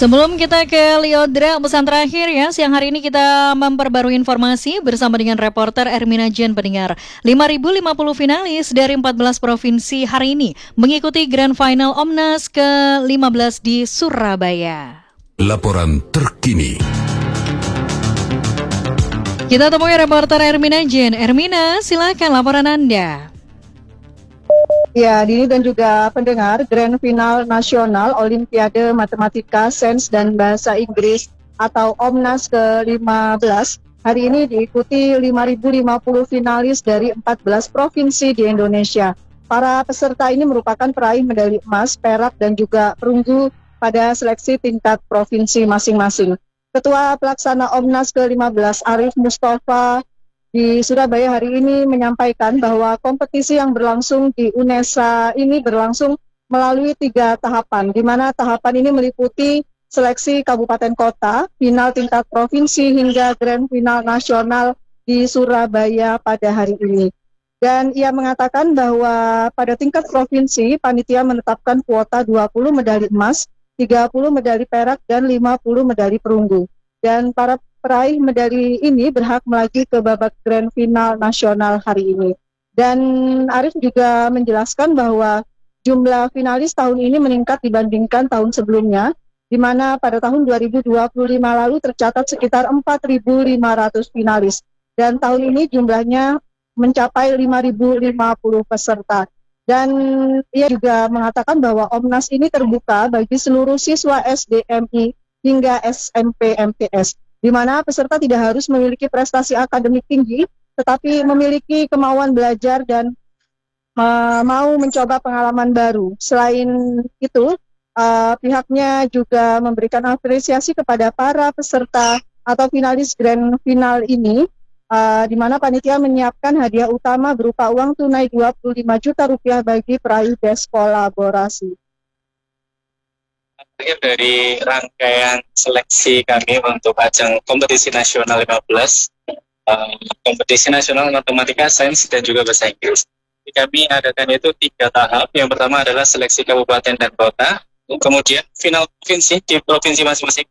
Sebelum kita ke Liodra, pesan terakhir ya, siang hari ini kita memperbarui informasi bersama dengan reporter Ermina Jen pendengar. 5.050 finalis dari 14 provinsi hari ini mengikuti Grand Final Omnas ke-15 di Surabaya. Laporan terkini. Kita temui reporter Ermina Jen. Ermina, silakan laporan Anda. Ya, Dini dan juga pendengar, Grand Final Nasional Olimpiade Matematika, Sains, dan Bahasa Inggris atau OMNAS ke-15 hari ini diikuti 5.050 finalis dari 14 provinsi di Indonesia. Para peserta ini merupakan peraih medali emas, perak, dan juga perunggu pada seleksi tingkat provinsi masing-masing. Ketua Pelaksana OMNAS ke-15 Arif Mustafa di Surabaya hari ini menyampaikan bahwa kompetisi yang berlangsung di UNESA ini berlangsung melalui 3 tahapan, di mana tahapan ini meliputi seleksi kabupaten kota, final tingkat provinsi, hingga grand final nasional di Surabaya pada hari ini. Dan ia mengatakan bahwa pada tingkat provinsi, panitia menetapkan kuota 20 medali emas, 30 medali perak, dan 50 medali perunggu. Dan para peraih medali ini berhak melaju ke babak grand final nasional hari ini. Dan Arif juga menjelaskan bahwa jumlah finalis tahun ini meningkat dibandingkan tahun sebelumnya, di mana pada tahun 2025 lalu tercatat sekitar 4.500 finalis. Dan tahun ini jumlahnya mencapai 5.050 peserta. Dan ia juga mengatakan bahwa OMNAS ini terbuka bagi seluruh siswa SDMI hingga SMP MTS, di mana peserta tidak harus memiliki prestasi akademik tinggi, tetapi memiliki kemauan belajar dan mau mencoba pengalaman baru. Selain itu, pihaknya juga memberikan apresiasi kepada para peserta atau finalis grand final ini, di mana panitia menyiapkan hadiah utama berupa uang tunai 25 juta rupiah bagi peraih best kolaborasi. Akhir dari rangkaian seleksi kami untuk ajang kompetisi nasional 15, kompetisi nasional matematika, sains, dan juga bahasa Inggris. Kami adakan itu 3 tahap. Yang pertama adalah seleksi kabupaten dan kota, kemudian final provinsi di provinsi masing-masing